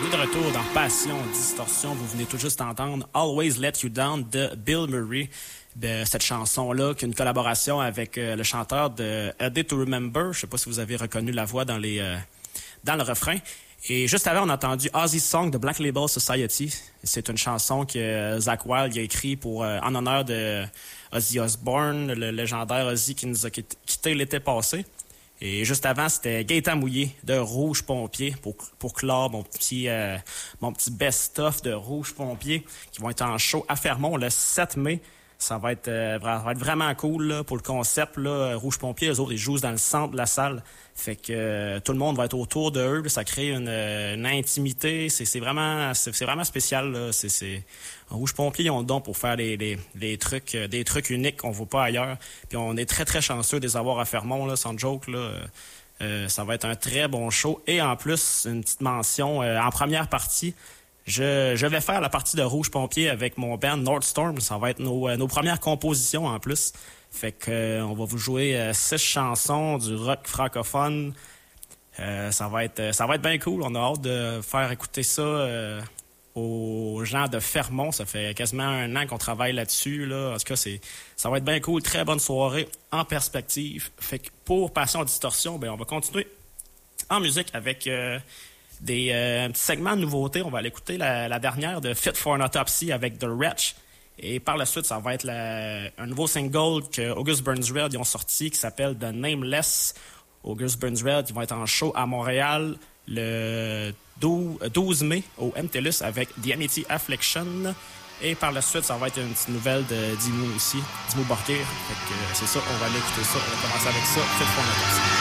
de retour dans Passion Distorsion. Vous venez tout juste d'entendre Always Let You Down de Bill Murray. De cette chanson-là, qui est une collaboration avec le chanteur de A Day to Remember. Je ne sais pas si vous avez reconnu la voix dans le refrain. Et juste avant, on a entendu Ozzy Song de Black Label Society. C'est une chanson que Zakk Wylde a écrite en honneur de Ozzy Osbourne, le légendaire Ozzy qui nous a quitté l'été passé. Et juste avant, c'était Gaëtan Mouillé de Rouge Pompier pour clore mon petit best-of de Rouge Pompier qui vont être en show à Fermont le 7 mai. Ça va être vraiment cool là, pour le concept. Là. Rouge Pompier, eux autres, ils jouent dans le centre de la salle. Fait que tout le monde va être autour de eux. Là, ça crée une intimité. C'est vraiment spécial. Là. Rouge Pompier, ils ont le don pour faire des trucs uniques qu'on ne voit pas ailleurs. Puis on est très, très chanceux de les avoir à Fermont, là, sans joke. Là. Ça va être un très bon show. Et en plus, une petite mention en première partie. Je vais faire la partie de Rouge Pompier avec mon band Northstorm. Ça va être nos premières compositions en plus. Fait que on va vous jouer 6 chansons du rock francophone. Ça va être bien cool. On a hâte de faire écouter ça aux gens de Fermont. Ça fait quasiment 1 an qu'on travaille là-dessus. Là. En tout cas, ça va être bien cool. Très bonne soirée en perspective. Fait que pour Passion Distorsion, on va continuer en musique avec... des petits segments de nouveautés. On va aller écouter la dernière de Fit for an Autopsy avec The Wretch. Et par la suite, ça va être un nouveau single que August Burns Red ils ont sorti qui s'appelle The Nameless. August Burns Red, ils vont être en show à Montréal le 12 mai au MTLUS avec The Amity Affliction. Et par la suite, ça va être une petite nouvelle de Dimmu aussi, Dimmu Borgir. Fait que c'est ça, on va aller écouter ça. On va commencer avec ça, Fit for an Autopsy.